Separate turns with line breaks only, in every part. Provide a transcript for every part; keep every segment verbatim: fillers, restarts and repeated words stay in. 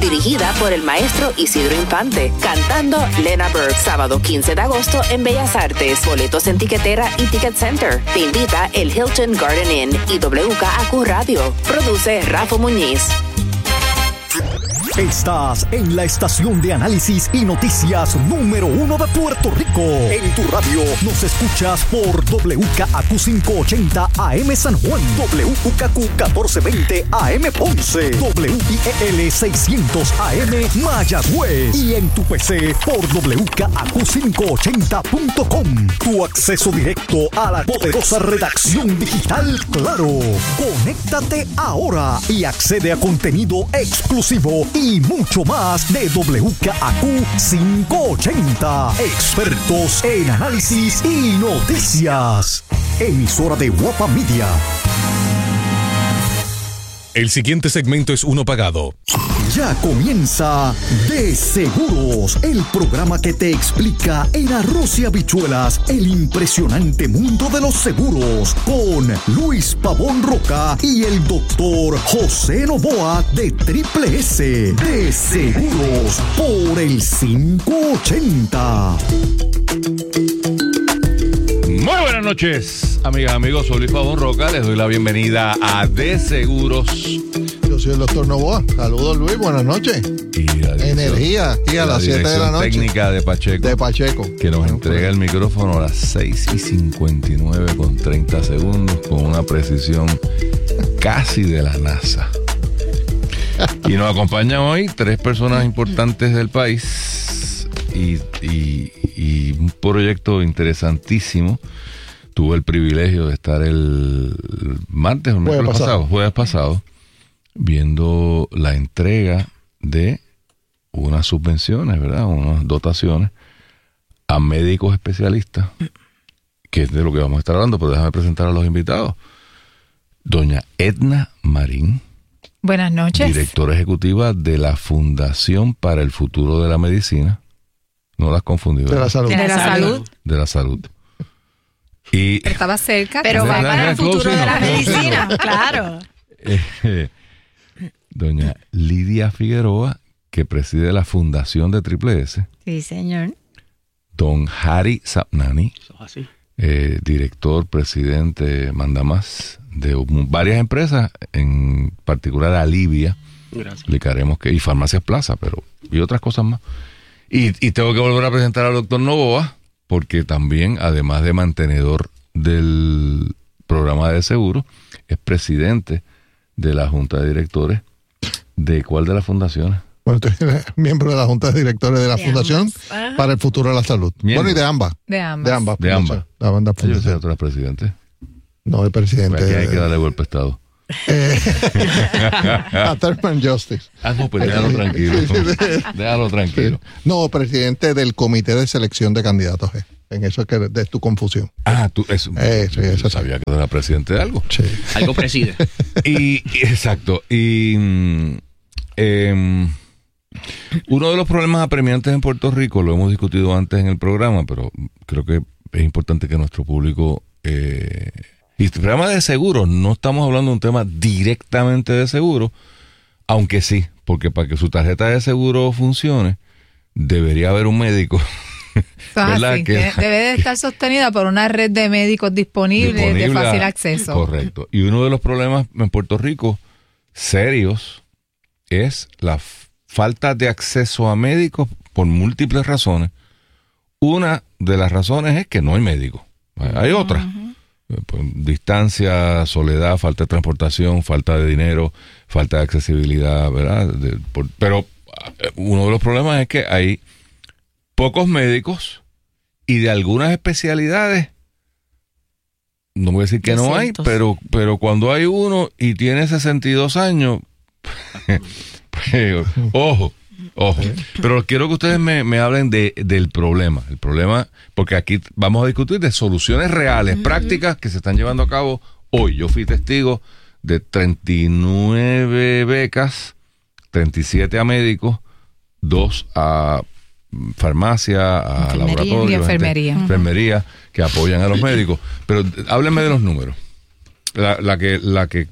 dirigida por el maestro Isidro Infante, cantando Lena Burke, sábado quince de agosto en Bellas Artes, boletos en Tiquetera y Ticket Center. Te invita el Hilton Garden Inn y W K A Q Radio. Produce Rafa Muñiz.
Estás en la estación de análisis y noticias número uno de Puerto Rico. En tu radio nos escuchas por W K A Q quinientos ochenta A M San Juan, W K A Q catorce veinte A M Ponce, W I E L seiscientos A M Mayagüez y en tu P C por W K A Q quinientos ochenta punto com. Tu acceso directo a la poderosa redacción digital Claro. Conéctate ahora y accede a contenido exclusivo y mucho más de W K A Q quinientos ochenta. Expertos en análisis y noticias. Emisora de Guapa Media.
El siguiente segmento es uno pagado.
Ya comienza De Seguros, el programa que te explica en arroz y habichuelas el impresionante mundo de los seguros, con Luis Pavón Roca y el doctor José Novoa de Triple S. De Seguros por el quinientos ochenta.
Muy buenas noches, amigas, amigos. Soy Luis Pavón Roca. Les doy la bienvenida a De Seguros.
Yo soy el doctor Novoa. Saludos, Luis. Buenas noches.
Y
Energía. Y a las siete de la noche.
Técnica de Pacheco.
De Pacheco.
Que nos entrega el micrófono a las seis y cincuenta y nueve con treinta segundos con una precisión casi de la NASA. Y nos acompañan hoy tres personas importantes del país y, y, y un proyecto interesantísimo. Tuve el privilegio de estar el martes o el miércoles pasado. pasado, jueves pasado, viendo la entrega de unas subvenciones, ¿verdad? Unas dotaciones a médicos especialistas, que es de lo que vamos a estar hablando, pero déjame presentar a los invitados. Doña Edna Marín.
Buenas noches.
Directora ejecutiva de la Fundación para el Futuro de la Medicina. No las confundido.
De la salud.
De la salud.
De la salud. Y
pero estaba cerca,
pero
va
va para el futuro de la medicina, claro.
Eh, doña Lidia Figueroa, que preside la Fundación de Triple S.
Sí, señor.
Don Harry Sapnani, eh, director, presidente, mandamás de um, varias empresas, en particular Alivia. Gracias. Explicaremos que, y Farmacias Plaza, pero y otras cosas más. Y, y tengo que volver a presentar al doctor Novoa, porque también, además de mantenedor del programa de seguro, es presidente de la Junta de Directores. ¿De cuál de las fundaciones?
Bueno, estoy miembro de la Junta de Directores de la de Fundación ambas. Para el Futuro de la Salud.
¿Miembro?
Bueno, y de ambas.
De ambas.
De ambas.
De ambas.
La banda
Yo soy otro presidente.
No, el presidente.
Aquí hay que darle golpe de Estado.
Eh, a Thurman Justice.
Ah, no, pues déjalo tranquilo. Déjalo tranquilo.
No, presidente del Comité de Selección de Candidatos. Eh. En eso es que es tu confusión.
Ah, tú, eso.
Eh, sí, eso
sabía que era presidente de algo.
Sí.
Algo preside.
y, y exacto. Y eh, uno de los problemas apremiantes en Puerto Rico, lo hemos discutido antes en el programa, pero creo que es importante que nuestro público... Eh, y el programa de seguro, no estamos hablando de un tema directamente de seguro, aunque sí, porque para que su tarjeta de seguro funcione, debería haber un médico.
Así, que, debe de estar sostenida por una red de médicos disponibles disponible de fácil acceso.
Correcto. Y uno de los problemas en Puerto Rico serios es la f- falta de acceso a médicos por múltiples razones. Una de las razones es que no hay médicos. Hay uh-huh. otras. Distancia, soledad, falta de transportación, falta de dinero, falta de accesibilidad, ¿verdad? De, por, pero uno de los problemas es que hay pocos médicos y de algunas especialidades, no voy a decir que no hay, pero, pero cuando hay uno y tiene sesenta y dos años, pues, ojo, ojo. Pero quiero que ustedes me, me hablen de, del problema. El problema, porque aquí vamos a discutir de soluciones reales, uh-huh. prácticas que se están llevando a cabo hoy. Yo fui testigo de treinta y nueve becas, treinta y siete a médicos, dos a farmacia, a laboratorios,
y enfermería.
Gente, uh-huh. enfermería, que apoyan a los médicos. Pero háblenme de los números. La, la que, la que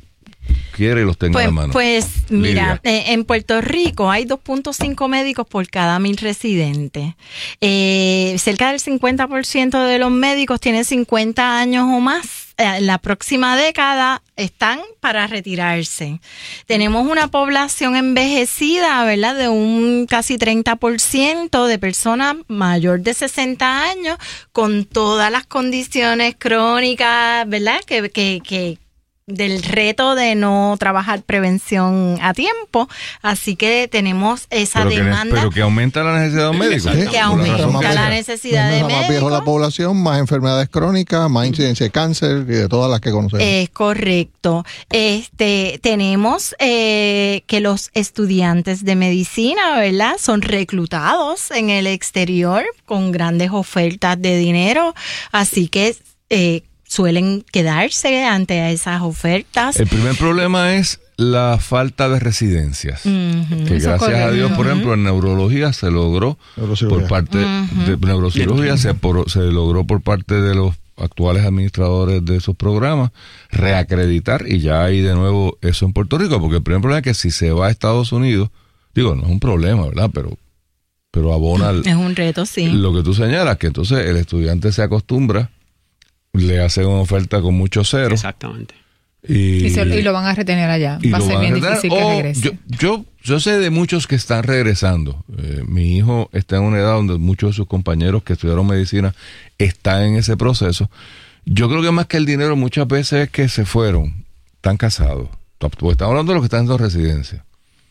quiere y los tenga
pues,
a la mano.
Pues mira, eh, en Puerto Rico hay dos punto cinco médicos por cada mil residentes. Eh, cerca del cincuenta por ciento de los médicos tienen cincuenta años o más. En la próxima década están para retirarse. Tenemos una población envejecida, ¿verdad? De un casi treinta por ciento de personas mayor de sesenta años con todas las condiciones crónicas, ¿verdad? Que, que, que del reto de no trabajar prevención a tiempo, así que tenemos esa
pero que,
demanda.
Pero que aumenta la necesidad de un médico.
Sí, que aumenta la necesidad de médicos.
Más viejo la población, más enfermedades crónicas, más incidencia de cáncer y de todas las que conocemos.
Es correcto. Este, tenemos eh, que los estudiantes de medicina, ¿verdad? Son reclutados en el exterior con grandes ofertas de dinero, así que eh, suelen quedarse ante esas ofertas.
El primer problema es la falta de residencias. Uh-huh. Que
Eso
gracias a Dios, por ejemplo, en neurología se logró por parte uh-huh. de neurocirugía, se, por, se logró por parte de los actuales administradores de esos programas reacreditar, y ya hay de nuevo eso en Puerto Rico, porque el primer problema es que si se va a Estados Unidos, digo, no es un problema, ¿verdad? Pero, pero abona...
Es un reto, sí.
Lo que tú señalas, que entonces el estudiante se acostumbra, le hacen una oferta con mucho cero.
Exactamente.
Y, y, se, y lo van a retener allá. Va a ser bien difícil que regrese.
Yo, yo, yo sé de muchos que están regresando. Eh, mi hijo está en una edad donde muchos de sus compañeros que estudiaron medicina están en ese proceso. Yo creo que más que el dinero muchas veces es que se fueron, están casados. Porque estamos hablando de los que están en residencia.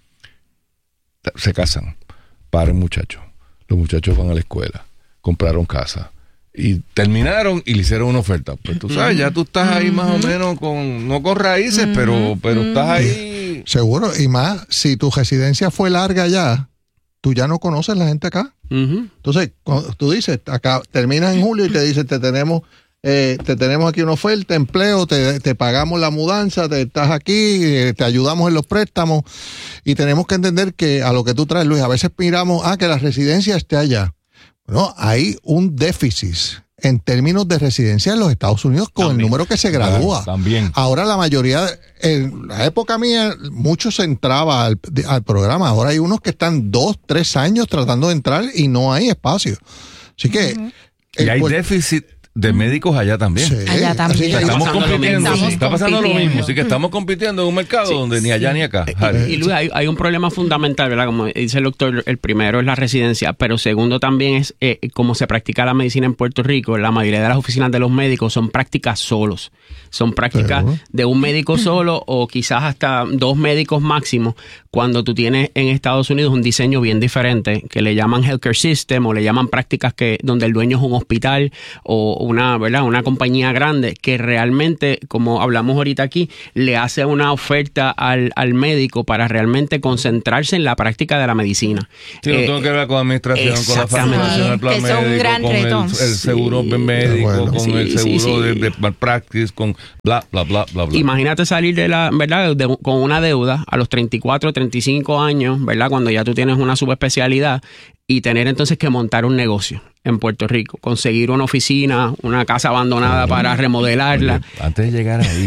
Se casan, paren muchachos. Los muchachos van a la escuela, compraron casa. Y terminaron y le hicieron una oferta. Pues tú sabes, ya tú estás ahí más o menos con, no con raíces, uh-huh. pero, pero estás ahí.
Seguro, y más, si tu residencia fue larga ya, tú ya no conoces la gente acá. Uh-huh. Entonces, cuando tú dices, acá terminas en julio y te dicen, te tenemos, eh, te tenemos aquí una oferta, empleo, te, te pagamos la mudanza, te estás aquí, eh, te ayudamos en los préstamos. Y tenemos que entender que a lo que tú traes, Luis, a veces miramos, ah, que la residencia esté allá. No, hay un déficit en términos de residencia en los Estados Unidos con también el número que se gradúa.
También.
Ahora la mayoría, en la época mía, muchos se entraba al, al programa. Ahora hay unos que están dos, tres años tratando de entrar y no hay espacio. Así que...
Uh-huh. Y hay pues, déficit de médicos allá también.
Sí, allá también.
Estamos compitiendo.
Estamos
está pasando
compitiendo.
lo mismo. Así que estamos compitiendo en un mercado sí, donde sí. ni allá ni acá.
Y, y Luis, hay, hay un problema fundamental, ¿verdad? Como dice el doctor, el primero es la residencia, pero segundo también es eh, cómo se practica la medicina en Puerto Rico. La mayoría de las oficinas de los médicos son prácticas solos. Son prácticas ¿Pero? de un médico solo o quizás hasta dos médicos máximo, cuando tú tienes en Estados Unidos un diseño bien diferente que le llaman healthcare system o le llaman prácticas que donde el dueño es un hospital o una, ¿verdad? Una compañía grande que realmente, como hablamos ahorita aquí, le hace una oferta al, al médico para realmente concentrarse en la práctica de la medicina.
Sí, no eh, tengo que ver con administración, con la facturación del plan médico,
un gran
con
reto.
El, el seguro sí. médico, bueno. con sí, el seguro sí, sí. de, de malpractice, con bla, bla, bla, bla, bla.
Imagínate salir de la, ¿verdad? De, con una deuda a los treinta y cuatro, treinta y cinco años, ¿verdad? Cuando ya tú tienes una subespecialidad y tener entonces que montar un negocio en Puerto Rico, conseguir una oficina, una casa abandonada para remodelarla.
Oye, antes de llegar ahí,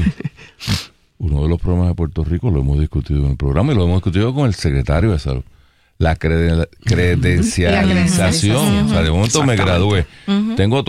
uno de los problemas de Puerto Rico lo hemos discutido en el programa y lo hemos discutido con el secretario de Salud. La creden- credencialización. La credencialización. O sea, de momento Exactamente. me gradué. Uh-huh. Tengo